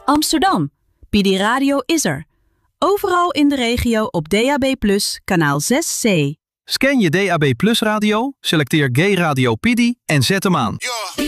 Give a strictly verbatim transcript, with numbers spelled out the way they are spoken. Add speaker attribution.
Speaker 1: Amsterdam. P D Radio is er. Overal in de regio op D A B plus, kanaal zes C.
Speaker 2: Scan je D A B Plus radio, selecteer Gay Radio P D en zet hem aan.